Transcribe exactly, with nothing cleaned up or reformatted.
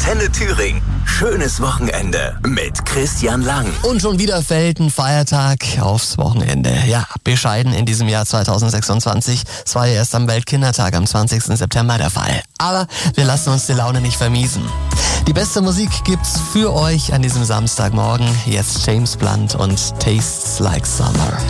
Antenne Thüringen. Schönes Wochenende mit Christian Lang. Und schon wieder fällt ein Feiertag aufs Wochenende. Ja, bescheiden in diesem Jahr zweitausendsechsundzwanzig. Es war ja erst am Weltkindertag am zwanzigsten September der Fall. Aber wir lassen uns die Laune nicht vermiesen. Die beste Musik gibt's für euch an diesem Samstagmorgen. Jetzt James Blunt und Tastes Like Summer.